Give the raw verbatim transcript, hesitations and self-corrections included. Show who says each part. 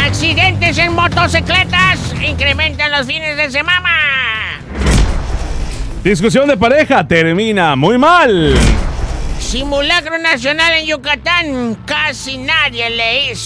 Speaker 1: Accidentes en motocicletas incrementan los fines de semana.
Speaker 2: Discusión de pareja termina muy mal.
Speaker 1: Simulacro nacional en Yucatán. Casi nadie le hizo